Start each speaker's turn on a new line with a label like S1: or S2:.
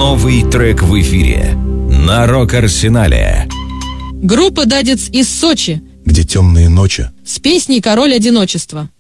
S1: Новый трек в эфире на Рок-Арсенале.
S2: Группа «Дадец» из Сочи
S3: Где темные ночи
S2: с песней «Король одиночества».